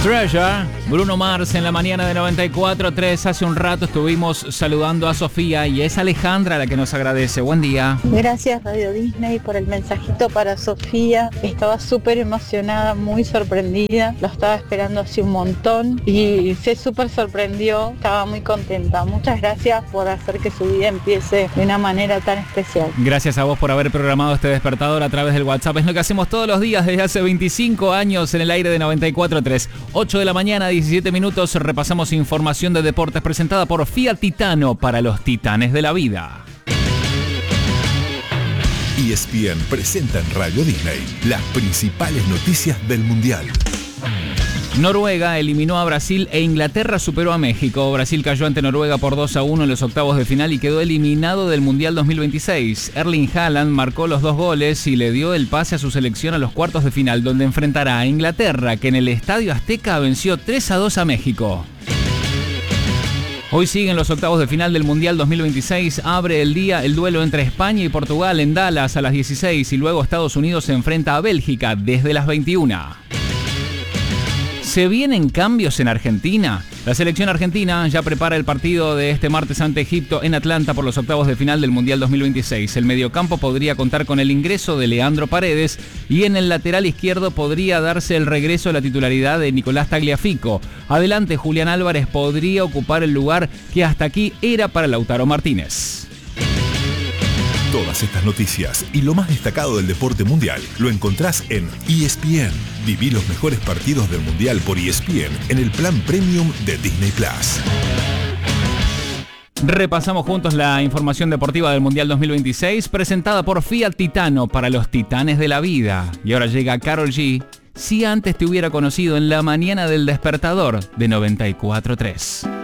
Treasure, Bruno Mars en la mañana de 94.3. Hace un rato estuvimos saludando a Sofía y es Alejandra la que nos agradece. Buen día. Gracias Radio Disney por el mensajito para Sofía. Estaba súper emocionada, muy sorprendida. Lo estaba esperando hace un montón y se súper sorprendió. Estaba muy contenta. Muchas gracias por hacer que su vida empiece de una manera tan especial. Gracias a vos por haber programado este despertador a través del WhatsApp. Es lo que hacemos todos los días desde hace 25 años en el aire de 94.3. 8 de la mañana, 17 minutos, repasamos información de deportes presentada por Fiat Titano para los titanes de la vida. ESPN presenta en Radio Disney las principales noticias del Mundial. Noruega eliminó a Brasil e Inglaterra superó a México. Brasil cayó ante Noruega por 2-1 en los octavos de final y quedó eliminado del Mundial 2026. Erling Haaland marcó los 2 goles y le dio el pase a su selección a los cuartos de final, donde enfrentará a Inglaterra, que en el Estadio Azteca venció 3-2 a México. Hoy siguen los octavos de final del Mundial 2026. Abre el día el duelo entre España y Portugal en Dallas a las 16 y luego Estados Unidos se enfrenta a Bélgica desde las 21. ¿Se vienen cambios en Argentina? La selección argentina ya prepara el partido de este martes ante Egipto en Atlanta por los octavos de final del Mundial 2026. El mediocampo podría contar con el ingreso de Leandro Paredes y en el lateral izquierdo podría darse el regreso a la titularidad de Nicolás Tagliafico. Adelante, Julián Álvarez podría ocupar el lugar que hasta aquí era para Lautaro Martínez. Todas estas noticias y lo más destacado del deporte mundial lo encontrás en ESPN. Viví los mejores partidos del Mundial por ESPN en el plan premium de Disney Plus. Repasamos juntos la información deportiva del Mundial 2026 presentada por Fiat Titano para los titanes de la vida. Y ahora llega Karol G. Si antes te hubiera conocido en la mañana del despertador de 94.3.